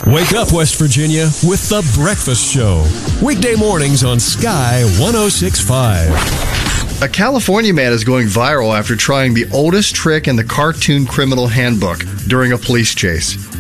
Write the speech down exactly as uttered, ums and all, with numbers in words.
Wake up, West Virginia, with The Breakfast Show. Weekday mornings on Sky one oh six point five. A California man is going viral after trying the oldest trick in the Cartoon Criminal Handbook during a police chase.